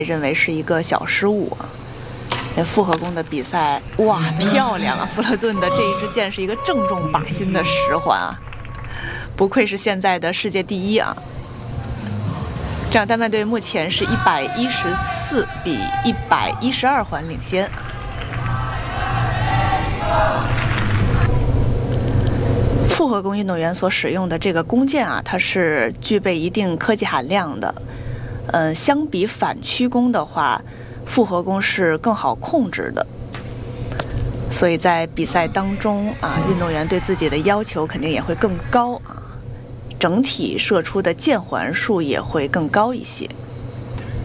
认为是一个小失误啊。复合弓的比赛，哇，漂亮啊！弗勒顿的这一支箭是一个正中靶心的10环啊，不愧是现在的世界第一啊！这样丹麦队目前是114比112环领先。复合弓运动员所使用的这个弓箭啊，它是具备一定科技含量的。相比反曲弓的话，复合弓是更好控制的。所以在比赛当中啊，运动员对自己的要求肯定也会更高啊，整体射出的箭环数也会更高一些。